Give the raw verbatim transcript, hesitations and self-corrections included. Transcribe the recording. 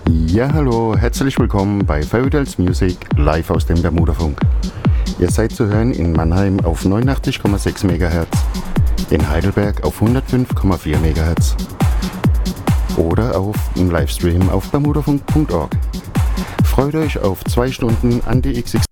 Ja, hallo, herzlich willkommen bei Feudals Music live aus dem Bermudafunk. Ihr seid zu hören in Mannheim auf neunundachtzig Komma sechs Megahertz, in Heidelberg auf hundertfünf Komma vier Megahertz oder auf im Livestream auf bermudafunk punkt org. Freut euch auf zwei Stunden Anti-X X